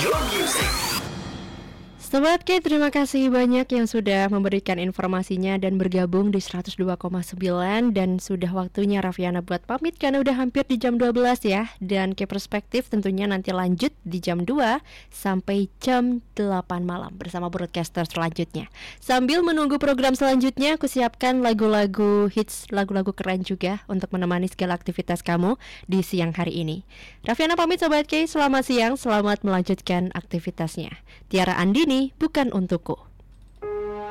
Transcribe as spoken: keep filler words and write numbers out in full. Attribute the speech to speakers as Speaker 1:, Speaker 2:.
Speaker 1: your music.
Speaker 2: Sobat K, terima kasih banyak yang sudah memberikan informasinya dan bergabung di seratus dua koma sembilan. Dan sudah waktunya Raffiana buat pamit karena udah hampir di jam dua belas ya. Dan K Perspektif tentunya nanti lanjut di jam dua sampai jam delapan malam bersama broadcaster selanjutnya. Sambil menunggu program selanjutnya, aku siapkan lagu-lagu hits, lagu-lagu keren juga untuk menemani segala aktivitas kamu di siang hari ini. Raffiana pamit Sobat K, selamat siang, selamat melanjutkan aktivitasnya. Tiara Andini, bukan untukku.